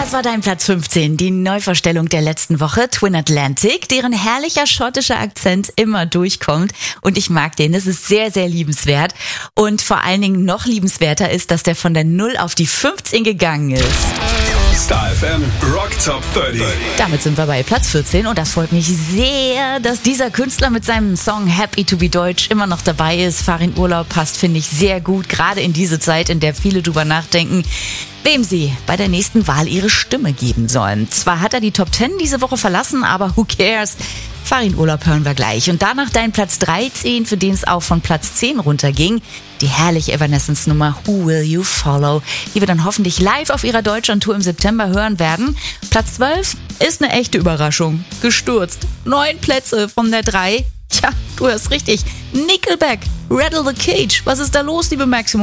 Das war dein Platz 15, die Neuvorstellung der letzten Woche, Twin Atlantic, deren herrlicher schottischer Akzent immer durchkommt. Und ich mag den, das ist sehr, sehr liebenswert. Und vor allen Dingen noch liebenswerter ist, dass der von der 0 auf die 15 gegangen ist. Star FM Rock Top 30. Damit sind wir bei Platz 14 und das freut mich sehr, dass dieser Künstler mit seinem Song Happy to be Deutsch immer noch dabei ist. Farin Urlaub passt, finde ich, sehr gut, gerade in diese Zeit, in der viele drüber nachdenken, wem sie bei der nächsten Wahl ihre Stimme geben sollen. Zwar hat er die Top 10 diese Woche verlassen, aber who cares? Farin Urlaub hören wir gleich. Und danach dein Platz 13, für den es auch von Platz 10 runterging. Die herrliche Evanescence-Nummer Who Will You Follow, die wir dann hoffentlich live auf ihrer Deutschland-Tour im September hören werden. Platz 12 ist eine echte Überraschung. Gestürzt. 9 Plätze von der 3. Tja, du hörst richtig. Nickelback, Rattle the Cage. Was ist da los, liebe Maximum?